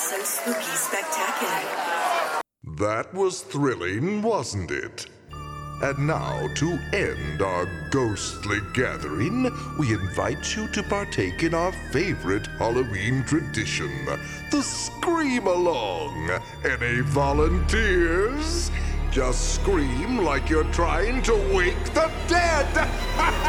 So spooky spectacular. That was thrilling, wasn't it? And now, to end our ghostly gathering, we invite you to partake in our favorite Halloween tradition, the Scream Along. Any volunteers? Just scream like you're trying to wake the dead!